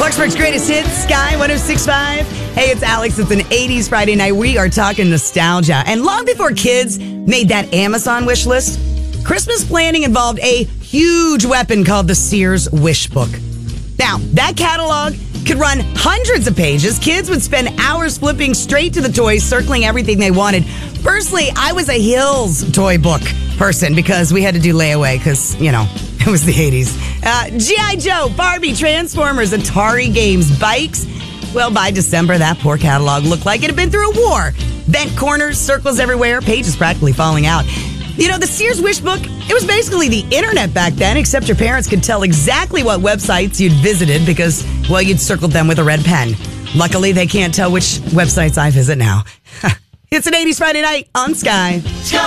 Roxburgh's greatest hits, Sky 106.5. Hey, it's Alex. It's an 80s Friday night. We are talking nostalgia. And long before kids made that Amazon wish list, Christmas planning involved a huge weapon called the Sears Wish Book. Now, that catalog could run hundreds of pages. Kids would spend hours flipping straight to the toys, circling everything they wanted. Personally, I was a Hills toy book person because we had to do layaway because, it was the 80s. G.I. Joe, Barbie, Transformers, Atari games, bikes. Well, by December, that poor catalog looked like it had been through a war. Bent corners, circles everywhere, pages practically falling out. The Sears Wish Book, it was basically the internet back then, except your parents could tell exactly what websites you'd visited because, you'd circled them with a red pen. Luckily, they can't tell which websites I visit now. It's an 80s Friday night on Sky.